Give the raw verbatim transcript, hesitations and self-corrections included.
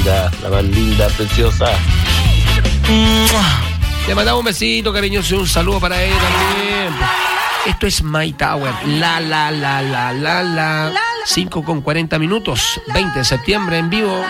linda, la más linda, preciosa. Le mandamos un besito cariñoso y un saludo para ella también. Esto es My Tower. La, la, la, la, la, la. cinco con cuarenta minutos. veinte de septiembre en vivo.